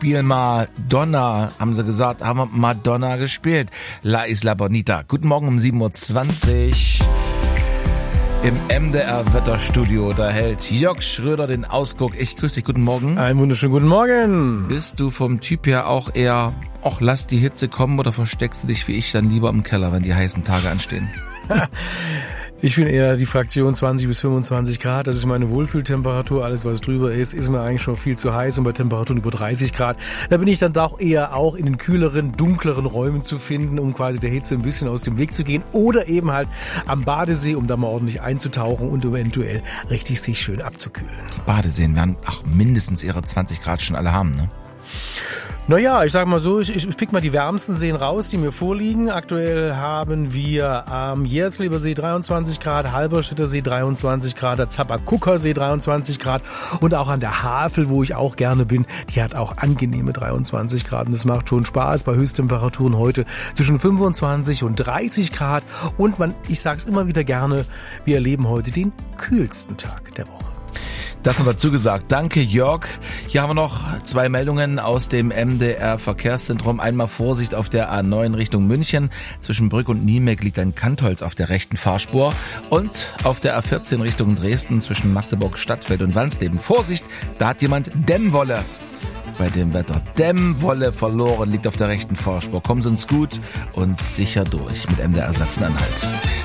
spielen Madonna, haben sie gesagt, haben wir Madonna gespielt. La Isla Bonita. Guten Morgen um 7.20 Uhr. Im MDR-Wetterstudio, da hält Jörg Schröder den Ausguck. Ich grüße dich, guten Morgen. Einen wunderschönen guten Morgen. Bist du vom Typ her auch eher, lass die Hitze kommen, oder versteckst du dich wie ich dann lieber im Keller, wenn die heißen Tage anstehen? Ich bin eher die Fraktion 20 bis 25 Grad. Das ist meine Wohlfühltemperatur. Alles, was drüber ist mir eigentlich schon viel zu heiß. Und bei Temperaturen über 30 Grad, da bin ich dann doch eher auch in den kühleren, dunkleren Räumen zu finden, um quasi der Hitze ein bisschen aus dem Weg zu gehen. Oder eben halt am Badesee, um da mal ordentlich einzutauchen und eventuell richtig sich schön abzukühlen. Badeseen werden mindestens ihre 20 Grad schon alle haben, ne? Naja, ich sag mal so, ich pick mal die wärmsten Seen raus, die mir vorliegen. Aktuell haben wir am Jerskleber See 23 Grad, Halberstädter See 23 Grad, der Zappakucker See 23 Grad und auch an der Havel, wo ich auch gerne bin, die hat auch angenehme 23 Grad. Und das macht schon Spaß bei Höchsttemperaturen heute zwischen 25 und 30 Grad. Und ich sag's immer wieder gerne, wir erleben heute den kühlsten Tag der Woche. Das haben wir zugesagt. Danke, Jörg. Hier haben wir noch 2 Meldungen aus dem MDR-Verkehrszentrum. Einmal Vorsicht auf der A9 Richtung München. Zwischen Brück und Niemek liegt ein Kantholz auf der rechten Fahrspur. Und auf der A14 Richtung Dresden zwischen Magdeburg, Stadtfeld und Wansleben. Vorsicht, da hat jemand Dämmwolle bei dem Wetter. Dämmwolle verloren, liegt auf der rechten Fahrspur. Kommen Sie uns gut und sicher durch mit MDR Sachsen-Anhalt.